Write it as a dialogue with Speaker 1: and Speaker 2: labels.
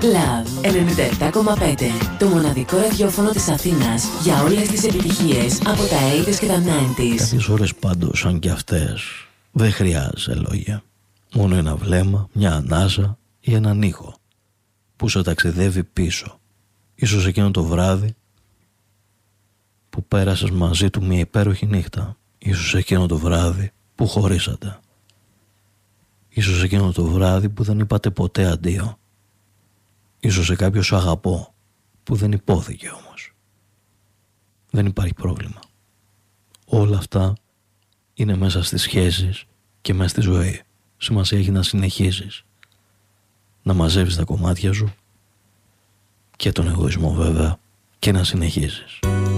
Speaker 1: Love 97,5. Το μοναδικό ραδιόφωνο της Αθήνας για όλες τις επιτυχίες από τα 80's και τα 90's.
Speaker 2: Κάποιες ώρες πάντως, σαν και αυτές, δεν χρειάζεται λόγια. Μόνο ένα βλέμμα, μια ανάσα ή έναν ήχο που σε ταξιδεύει πίσω. Ίσως εκείνο το βράδυ που πέρασες μαζί του μια υπέροχη νύχτα. Ίσως εκείνο το βράδυ που χωρίσατε. Ίσως εκείνο το βράδυ που δεν είπατε ποτέ αντίο. Ίσως σε κάποιο σου αγαπώ που δεν υπόθηκε όμως. Δεν υπάρχει πρόβλημα. Όλα αυτά είναι μέσα στις σχέσεις και μέσα στη ζωή. Σημασία έχει να συνεχίζεις. Να μαζεύεις τα κομμάτια σου και τον εγωισμό βέβαια και να συνεχίζεις.